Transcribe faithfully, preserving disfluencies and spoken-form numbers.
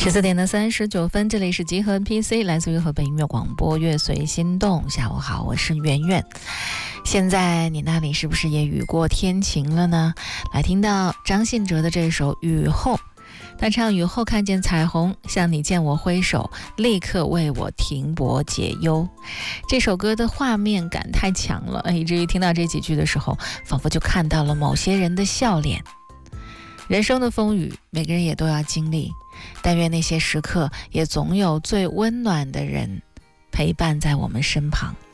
十四点的三十九分，这里是集合 N P C， 来自于河北音乐广播，乐随心动。下午好，我是圆圆。现在你那里是不是也雨过天晴了呢？来听到张信哲的这首《雨后》，他唱雨后看见彩虹，像你见我挥手，立刻为我停泊解忧。这首歌的画面感太强了，以至于听到这几句的时候，仿佛就看到了某些人的笑脸。人生的风雨，每个人也都要经历，但愿那些时刻也总有最温暖的人陪伴在我们身旁。